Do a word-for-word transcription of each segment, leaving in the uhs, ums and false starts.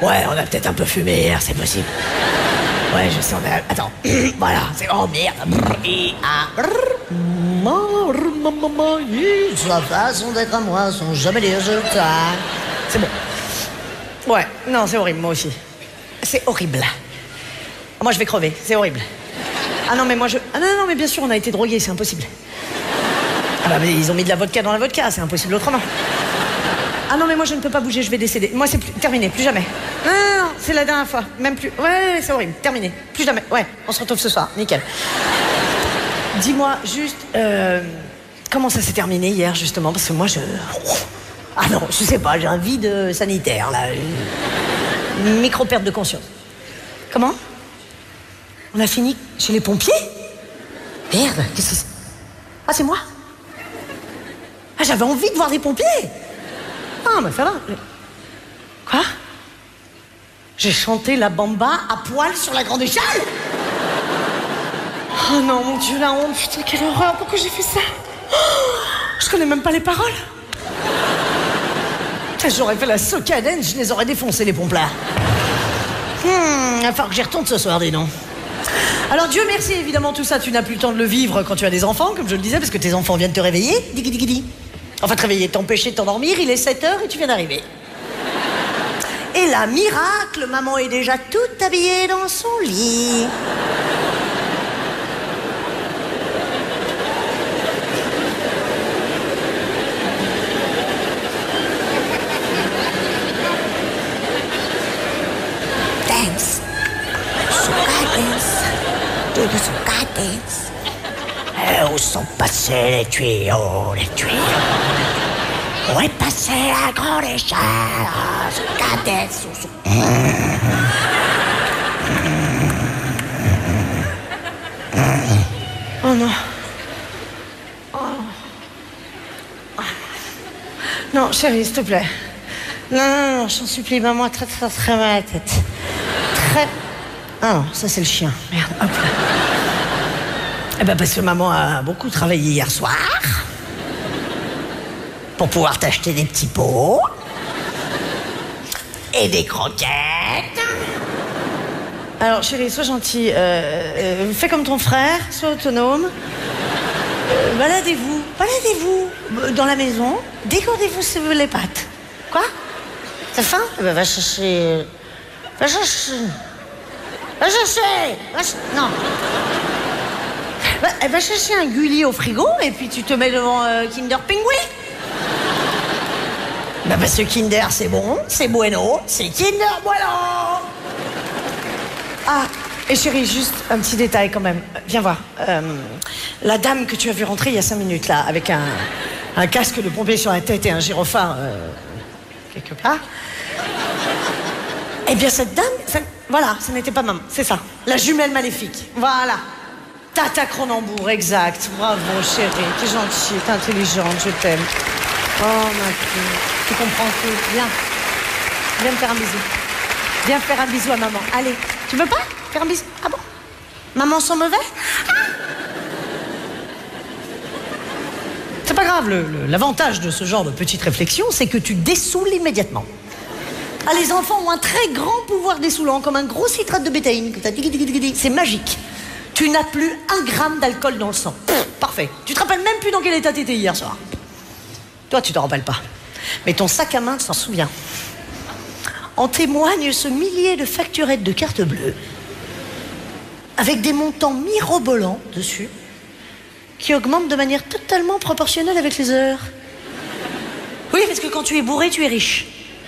Ouais, on a peut-être un peu fumé hier, c'est possible. Ouais, je sais, on a... Attends, voilà, c'est... Oh merde. Et à... Sa façon d'être à moi sont jamais les résultats. C'est bon. Ouais, non, c'est horrible, moi aussi. C'est horrible. Moi, je vais crever, c'est horrible. Ah non, mais moi, je... Ah non, non, mais bien sûr, on a été drogués, c'est impossible. Ah bah, mais ils ont mis de la vodka dans la vodka, c'est impossible autrement. Ah non, mais moi, je ne peux pas bouger, je vais décéder. Moi, c'est plus... terminé, plus jamais. Non, non, non, c'est la dernière fois, même plus... Ouais, c'est horrible, terminé, plus jamais. Ouais, on se retrouve ce soir, nickel. Dis-moi, juste, euh, comment ça s'est terminé hier, justement? Parce que moi, je... Ah non, je sais pas, j'ai un vide sanitaire, là. Une micro-perte de conscience. Comment? On a fini chez les pompiers? Merde, qu'est-ce que c'est? Ah, c'est moi? Ah, j'avais envie de voir des pompiers! Ah, mais ça va. Quoi? J'ai chanté la bamba à poil sur la grande échelle? Oh non, mon Dieu, la honte, putain, quelle horreur, pourquoi j'ai fait ça? Oh, je connais même pas les paroles. Putain, j'aurais fait la socadène, je les aurais défoncés, les pompes là. Hmm, il va falloir que j'y retourne ce soir, dis donc. Alors, Dieu merci, évidemment, tout ça, tu n'as plus le temps de le vivre quand tu as des enfants, comme je le disais, parce que tes enfants viennent te réveiller. Digui, digui, digui. Enfin, te réveiller, t'empêcher de t'endormir, il est sept heures et tu viens d'arriver. Et là, miracle, maman est déjà toute habillée dans son lit. Dance. Soca dance. Do the soca dance. Eh, où sont passés les tuyaux, les tuyaux? Où est passée la grande échelle? Soca dance. Oh non. Oh. Non, chérie, s'il te plaît. Non, non, non, j'en supplie, maman a très, très, très mal à la tête. Très... Ah non, ça c'est le chien. Merde, hop là. Eh ben parce que maman a beaucoup travaillé hier soir pour pouvoir t'acheter des petits pots et des croquettes. Alors chérie, sois gentil, euh, euh, fais comme ton frère, sois autonome. Euh, baladez-vous, baladez-vous dans la maison, dégourdez-vous les pattes. Quoi? T'as faim? Eh ben va chercher... Va chercher... Va chercher... Va ch... Non. Va, va chercher un gulli au frigo et puis tu te mets devant euh, Kinder Pingui. Bah parce que Kinder c'est bon, c'est bueno, c'est Kinder Bueno. Ah, et chérie, juste un petit détail quand même. Viens voir. Euh, la dame que tu as vue rentrer il y a cinq minutes là, avec un, un casque de pompier sur la tête et un gyrophare euh, quelque part. Eh bien cette dame, ça, voilà, ce n'était pas maman, c'est ça. La jumelle maléfique, voilà. Tata Cronenbourg, exact. Bravo, chérie. T'es gentille, t'es intelligente, je t'aime. Oh, ma fille. Tu comprends tout. Viens. Viens me faire un bisou. Viens faire un bisou à maman. Allez. Tu veux pas faire un bisou? Ah bon? Maman sent mauvais? Ah, c'est pas grave. Le, le, l'avantage de ce genre de petite réflexion, c'est que tu dessoules immédiatement. Ah, les enfants ont un très grand pouvoir dessoulant, comme un gros citrate de bétaïne. C'est magique. Tu n'as plus un gramme d'alcool dans le sang. Pff, parfait. Tu te rappelles même plus dans quel état t'étais hier soir. Toi, tu t'en rappelles pas. Mais ton sac à main s'en souvient. En témoigne ce millier de facturettes de carte bleue, avec des montants mirobolants dessus, qui augmentent de manière totalement proportionnelle avec les heures. Oui, parce que quand tu es bourré, tu es riche.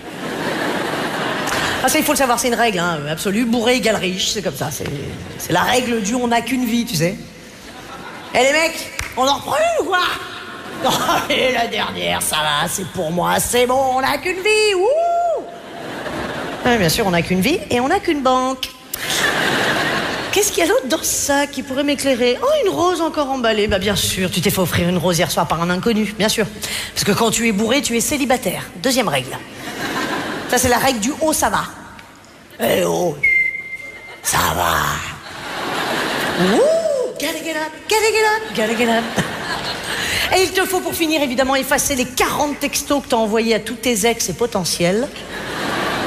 Ah ça, il faut le savoir, c'est une règle, hein, absolue. Bourré égale riche, c'est comme ça. C'est, c'est la règle du on n'a qu'une vie, tu sais. Eh les mecs, on en reprend une ou quoi? Non, et la dernière, ça va, c'est pour moi, c'est bon, on n'a qu'une vie, ouh. Ah, bien sûr, on n'a qu'une vie et on n'a qu'une banque. Qu'est-ce qu'il y a d'autre dans ce sac qui pourrait m'éclairer? Oh, une rose encore emballée. Bah bien sûr, tu t'es fait offrir une rose hier soir par un inconnu, bien sûr. Parce que quand tu es bourré, tu es célibataire. Deuxième règle. Ça, c'est la règle du haut, ça va. Eh oh, ça va. Ouh, gotta get up, gotta get up, gotta get up. Et il te faut pour finir, évidemment, effacer les quarante textos que t'as envoyés à tous tes ex et potentiels.